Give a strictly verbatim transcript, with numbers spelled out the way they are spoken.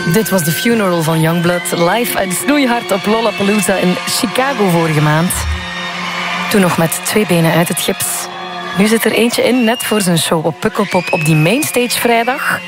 Dit was de funeral van Youngblood, live en snoeihard op Lollapalooza in Chicago vorige maand. Toen nog met twee benen uit het gips. Nu zit er eentje in, net voor zijn show op Pukkelpop op die Mainstage vrijdag.